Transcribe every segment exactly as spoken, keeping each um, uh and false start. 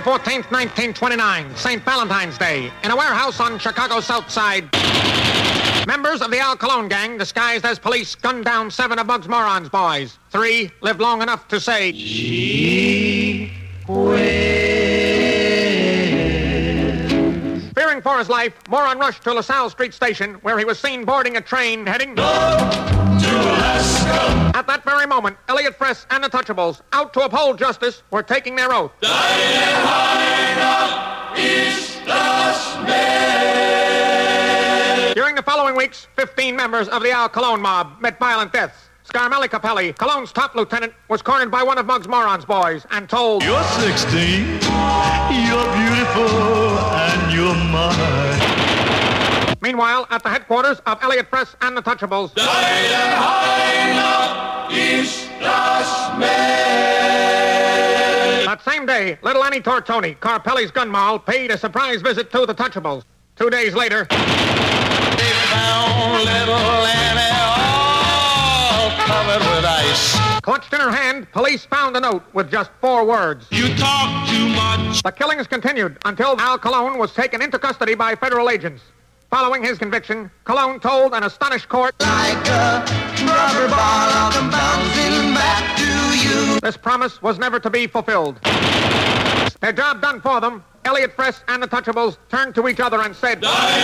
fourteenth, nineteen twenty-nine, Saint Valentine's Day, in a warehouse on Chicago's South Side, members of the Al Cologne gang, disguised as police, gunned down seven of Muggs Moron's boys. Three lived long enough to say, Gee whiz. Fearing for his life, Moron rushed to LaSalle Street Station, where he was seen boarding a train heading north to Alaska. At that very moment, Elliot Fress and the Touchables, out to uphold justice, were taking their oath. During the following weeks, fifteen members of the Al Cologne mob met violent deaths. Scarmelli Capelli, Cologne's top lieutenant, was cornered by one of Muggs Moron's boys and told, You're sixteen, you're beautiful, and you're mine. Meanwhile, at the headquarters of Elliot Fress and the Touchables, that same day, little Annie Tortoni, Carpelli's gun moll, paid a surprise visit to the Touchables. Two days later, They found little Annie all covered with ice. clutched in her hand, police found a note with just four words. You talk too much. The killings continued until Al Cologne was taken into custody by federal agents. Following his conviction, Cologne told an astonished court, Like a rubber ball, I'll come bouncing back to you. this promise was never to be fulfilled. Their job done for them, Elliot Fress and the Touchables turned to each other and said,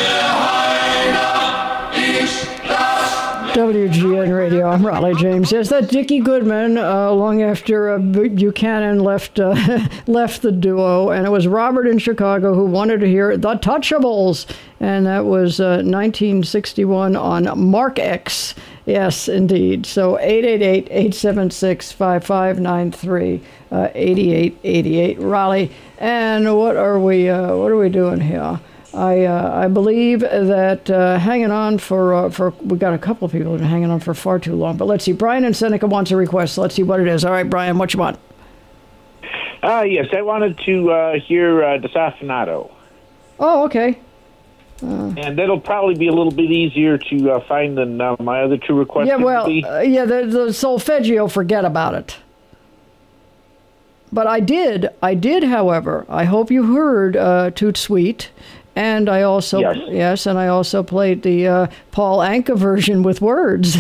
W G N Radio, I'm Raleigh James. Yes, that Dickie Goodman, uh, long after uh, Buchanan left uh, left the duo, and it was Robert in Chicago who wanted to hear The Touchables, and that was uh, nineteen sixty-one on Mark X. Yes, indeed. So eight eight eight, eight seven six, five five nine three, uh, eighty-eight eighty-eight Raleigh. And what are we uh, what are we doing here? I uh, I believe that uh, hanging on for uh, for we got a couple of people who've been hanging on for far too long. But let's see. Brian in Seneca wants a request. So let's see what it is. All right, Brian, what you want? Uh, yes, I wanted to uh, hear uh, Desaffinato. Oh, okay. And that'll probably be a little bit easier to uh, find than uh, my other two requests. Yeah, well, be. uh, yeah, the, the solfeggio, forget about it. But I did, I did, however, I hope you heard uh, Toot Sweet, and I also, yes, yes and I also played the uh, Paul Anka version with words.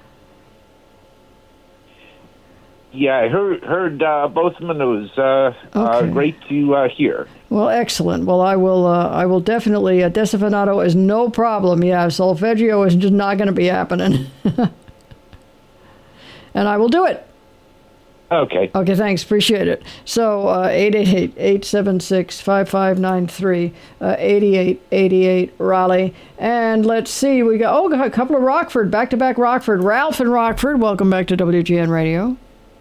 Yeah, I heard heard uh, both of them. It was uh, uh, great to uh, hear. Well, excellent. Well, I will. Uh, I will definitely. Uh, Desaffinato is no problem. Yeah, solfeggio is just not going to be happening, and I will do it. Okay. Okay. Thanks. Appreciate it. So uh, eight eight eight, eight seven six, five five nine three, uh, eighty-eight eighty-eight Raleigh, and let's see. We got oh, got a couple of Rockford, back to back Rockford. Ralph and Rockford. Welcome back to W G N Radio.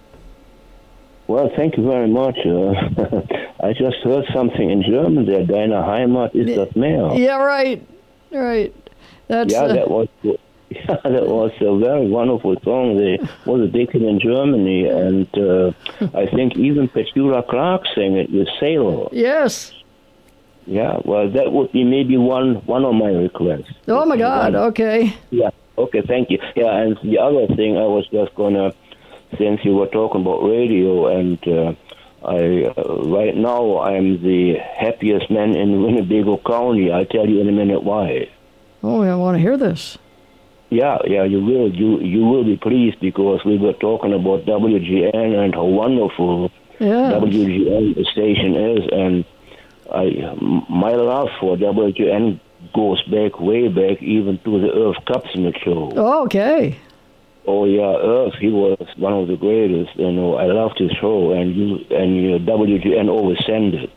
Well, thank you very much. Uh, I just heard something in German there. Deine Heimat ist das Meer. Yeah, right, right. That's yeah, uh, that was yeah, that was a very wonderful song. They was a big hit in Germany, and uh, I think even Petula Clark sang it with Sailor. Yes. Yeah, well, that would be maybe one one of my requests. Oh my God. One. Okay. Yeah. Okay. Thank you. Yeah, and the other thing I was just gonna. Since you were talking about radio, and uh, I uh, right now I'm the happiest man in Winnebago County. I'll tell you in a minute why. Oh, I want to hear this. Yeah, yeah, you will. You you will be pleased because we were talking about W G N and how wonderful yeah. W G N station is, and I my love for W G N goes back way back even to the Earth Capsule show. Oh, okay. Oh yeah, Earth. He was one of the greatest. You know, I loved his show, and you and your W G N always send it.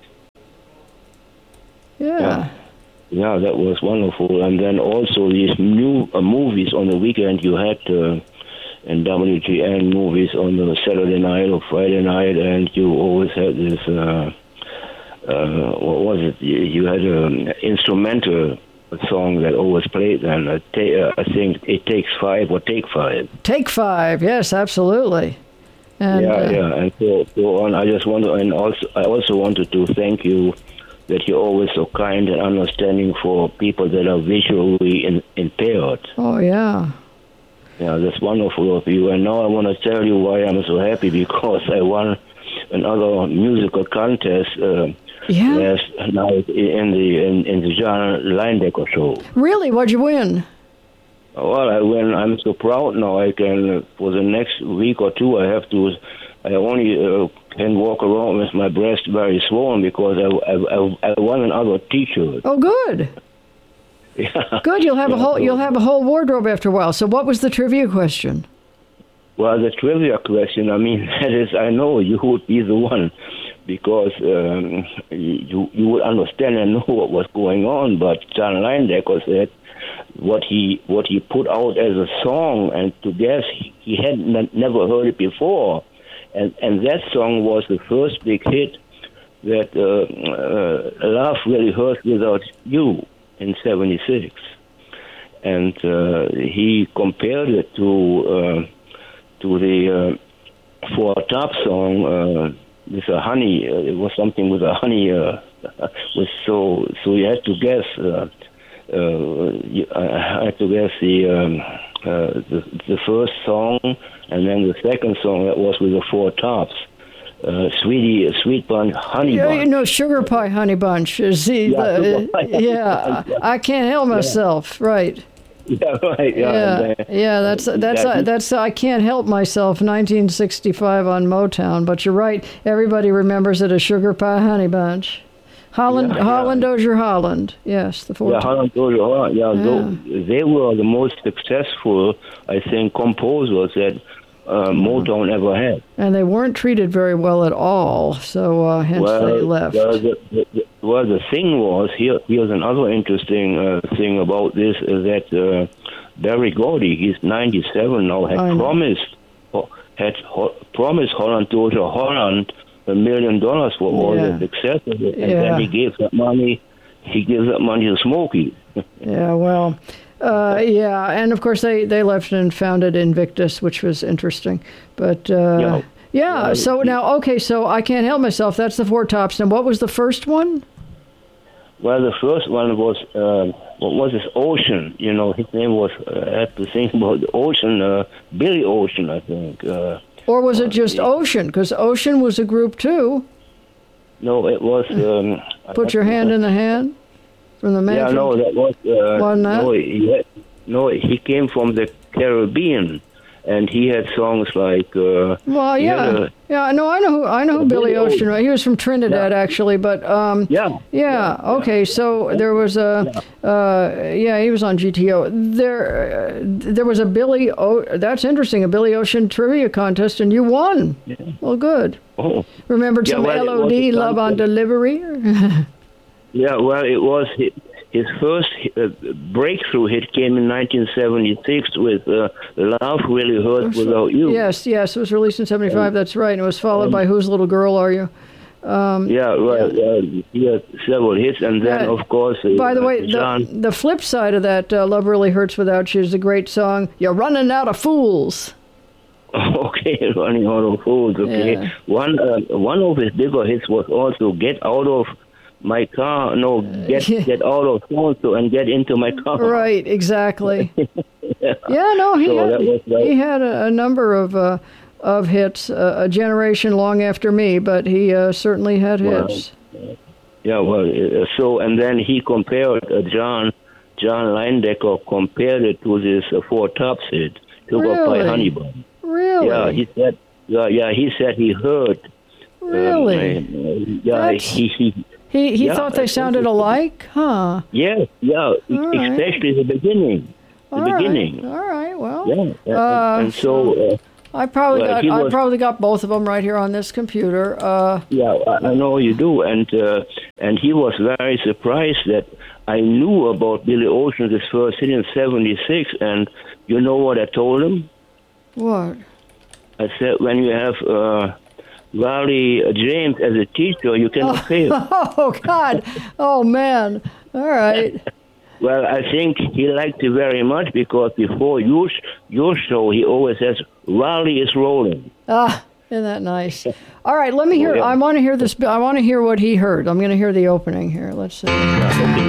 Yeah. yeah. Yeah, that was wonderful. And then also these new uh, movies on the weekend you had uh, in W G N movies on the Saturday night or Friday night, and you always had this. Uh, uh, what was it? You, you had an instrumental. A song that always played then. Uh, ta- uh, I think It Takes Five or Take Five. Take Five, yes, absolutely. And, yeah, uh, yeah, and so, so on. I just want to, and also, I also wanted to thank you that you're always so kind and understanding for people that are visually in, impaired. Oh, yeah. Yeah, that's wonderful of you. And now I want to tell you why I'm so happy, because I won another musical contest uh, Yeah. last night in the in, in the John Linedecker show. Really? What'd you win? Well, I when I'm so proud now. I can uh, for the next week or two. I have to. I only uh, can walk around with my breast very swollen because I I, I, I won another T-shirt. Oh, good. Yeah. Good. You'll have a Yeah, whole so- you'll have a whole wardrobe after a while. So, what was the trivia question? Well, the trivia question. I mean, that is, I know you would be the one because um, you you would understand and know what was going on. But John Linedecker said what he what he put out as a song, and to guess he, he had n- never heard it before, and and that song was the first big hit that uh, uh, Love Really Hurts Without You in seventy-six, and uh, he compared it to uh, to the uh, Four Tops song uh, with a honey. Uh, it was something with a honey. Uh, was so so you had to guess. Uh, uh, you, I had to guess the, um, uh, the the first song, and then the second song that was with the Four Tops. Uh, sweetie, sweet bun, honey Yeah, bun. you know, sugar pie honey bunch is the, Yeah, the sugar pie. yeah. I can't help myself. Right. Yeah, right. Yeah, Yeah, and, uh, yeah. That's that's that- uh, that's I can't help myself. nineteen sixty-five on Motown. But you're right. Everybody remembers it as Sugar Pie Honey Bunch. Holland, Yeah, yeah. Holland, Dozier, Holland. Yes, the four. Yeah, Holland, Dozier, Holland. Yeah, Yeah. tho- they were the most successful, I think, composers that uh, Motown ever had. And they weren't treated very well at all. So uh, hence they left. Well, the, the, the, well, the thing was, here, here's another interesting uh, thing about this, is that uh, Barry Gordy, he's ninety-seven now, had I know. promised had ho- promised Holland, Dozier, Holland a million dollars for all Yeah. the success of it, and Yeah. then he gave that money, he gives that money to Smokey. Yeah, well, uh, yeah, and of course they, they left and founded Invictus, which was interesting. But uh, Yeah. yeah, Yeah, so it- now okay, so I Can't Help Myself. That's the Four Tops. And what was the first one? Well, the first one was, uh, what was his Ocean? You know, his name was, uh, I have to think about the Ocean, uh, Billy Ocean, I think. Uh, Or was it just Ocean? Because Ocean was a group too. no, it was... Um, Put your hand in the hand from the man. Yeah, from- no, that was... Uh, Wasn't that? no, he had, no, he came from the Caribbean, and he had songs like... Uh, Well, he had yeah, a- yeah. No, I know who I know who Billy Billy Ocean. was. He was from Trinidad, actually, but um, yeah. Yeah. Okay. So there was a, uh, yeah, he was on G T O. There, uh, there was a Billy. O- that's interesting. A Billy Ocean trivia contest, and you won. Well, good. Oh, Remembered Yeah, some well, it L O D, was a Love on contest. Delivery. yeah, well, it was... His, his first uh, breakthrough hit came in nineteen seventy-six with uh, Love Really Hurts Without You. Yes. Yes. It was released in seventy-five. That's right. And it was followed by Whose Little Girl Are You? Yeah, right. Uh, he had several hits, and then, Yeah. of course... Uh, By the way, John... the, the flip side of that, uh, Love Really Hurts Without You, is a great song. You're running out of fools. Okay, Running Out of Fools. Okay, Yeah. one uh, one of his bigger hits was also "Get Out of My Car." No, get yeah. get out of so and get into my car. Right, exactly. yeah. no, he So had, that was like- he had a, a number of uh, of hits, uh, a generation long after me, but he uh, certainly had Wow. hits. Yeah, well, uh, so and then he compared uh, John John Linedecker compared it to this uh, Four Tops hit, "Sugar Pie Really? Honey Bun." Really? Yeah, he said. Yeah, yeah, he said he heard. uh, really? uh, yeah, That's- he he. he he yeah, thought they that's sounded interesting. alike? Huh. Yeah, yeah, right. especially the beginning. The All right. beginning. All right, well. Yeah, and, Uh, and so uh, I probably Well, got he I was- probably got both of them right here on this computer. Uh, yeah, I, I know you do, and uh, and he was very surprised that I knew about Billy Ocean's first hit in seventy-six, and you know what I told him? what? I said, when you have uh, Riley James as a teacher, you cannot fail. Oh God! Oh man! All right. Well, I think he liked it very much because before your sh- your show, he always says, "Riley is rolling." Ah, isn't that nice? All right, let me hear. yeah. I want to hear this. I want to hear what he heard. I'm going to hear the opening here. Let's see. Yeah, okay.